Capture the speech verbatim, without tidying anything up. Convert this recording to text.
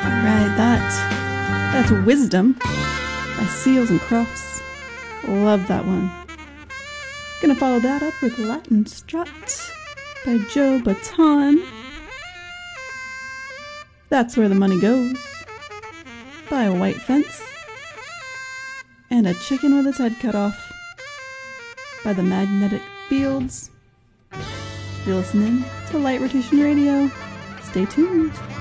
Right, that, that's Wisdom by Seals and Crofts. Love that one. Gonna follow that up with Latin Strut by Joe Baton. That's Where the Money Goes by White Fence. And A Chicken with Its Head Cut Off by The Magnetic Fields. You're listening to Light Rotation Radio. Stay tuned.